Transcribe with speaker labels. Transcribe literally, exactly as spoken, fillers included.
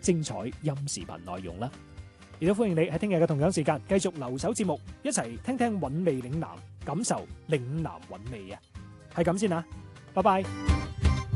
Speaker 1: 精彩音視頻內容啦。亦都歡迎你喺聽日嘅同樣時間繼續留守節目，一齊聽聽韻味嶺南，感受嶺南韻味啊！係咁先啦，拜拜。